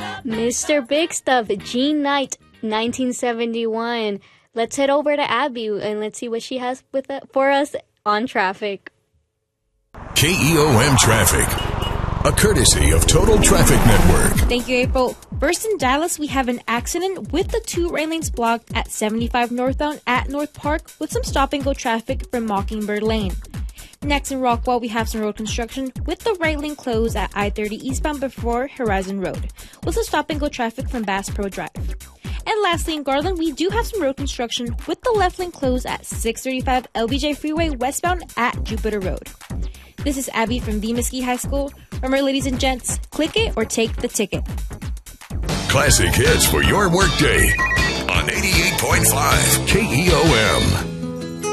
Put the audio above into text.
Mr. Big Stuff, Jean Knight, 1971. Let's head over to Abby and let's see what she has for us on traffic. KEOM Traffic, a courtesy of Total Traffic Network. Thank you, April. First in Dallas, we have an accident with the 2 rail lanes blocked at 75 northbound at North Park with some stop-and-go traffic from Mockingbird Lane. Next in Rockwall, we have some road construction with the right lane closed at I-30 eastbound before Horizon Road with some stop-and-go traffic from Bass Pro Drive. And lastly, in Garland, we do have some road construction with the left lane closed at 635 LBJ Freeway westbound at Jupiter Road. This is Abby from the Mesquite High School. Remember, ladies and gents, click it or take the ticket. Classic hits for your workday on 88.5 KEOM.